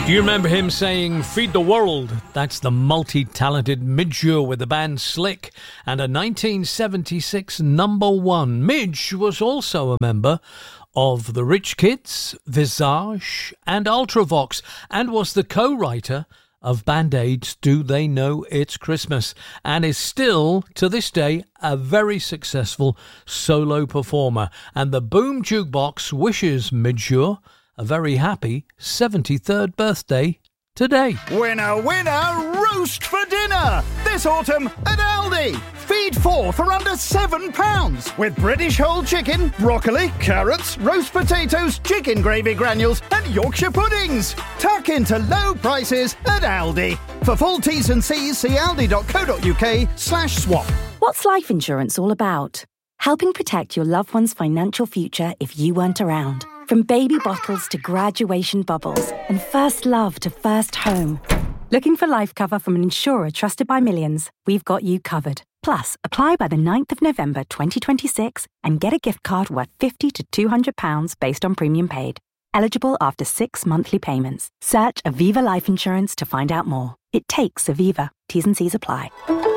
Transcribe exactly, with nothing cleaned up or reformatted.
Do you remember him saying, "Feed the world"? That's the multi-talented Midge Ure with the band Slick and a nineteen seventy-six number one. Midge was also a member of the Rich Kids, Visage and Ultravox, and was the co-writer of Band-Aid's Do They Know It's Christmas, and is still, to this day, a very successful solo performer. And the Boom Jukebox wishes Midge Ure a very happy seventy-third birthday today. Winner, winner, roast for dinner! This autumn at Aldi. Feed four for under seven pounds. With British whole chicken, broccoli, carrots, roast potatoes, chicken gravy granules and Yorkshire puddings. Tuck into low prices at Aldi. For full T's and C's, see aldi.co.uk slash swap. What's life insurance all about? Helping protect your loved one's financial future if you weren't around. From baby bottles to graduation bubbles and first love to first home. Looking for life cover from an insurer trusted by millions? We've got you covered. Plus, apply by the ninth of November twenty twenty-six and get a gift card worth fifty to two hundred pounds based on premium paid. Eligible after six monthly payments. Search Aviva Life Insurance to find out more. It takes Aviva. T's and C's apply.